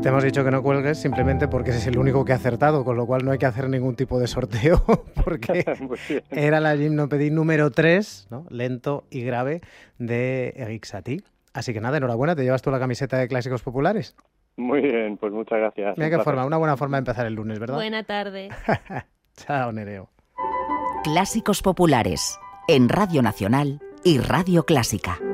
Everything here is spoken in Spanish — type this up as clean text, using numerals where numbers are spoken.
Te hemos dicho que no cuelgues simplemente porque ese es el único que ha acertado, con lo cual no hay que hacer ningún tipo de sorteo, porque era la gimnopédie número 3, ¿no? Lento y grave, de Erik Satie. Así que nada, enhorabuena, te llevas tú la camiseta de Clásicos Populares. Muy bien, pues muchas gracias. Mira qué forma, una buena forma de empezar el lunes, ¿verdad? Buena tarde. Chao, Nereo. Clásicos Populares, en Radio Nacional y Radio Clásica.